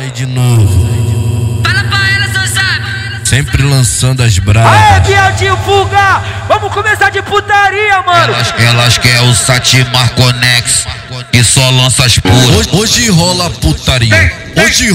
Aí de novo. Fala pra ela, seu sabe. Sempre lançando as bravas. Aê, Bieltinho Fuga! Vamos começar de putaria, mano! Elas querem o Satimar Conex, que só lança as puras. Hoje rola putaria. Hoje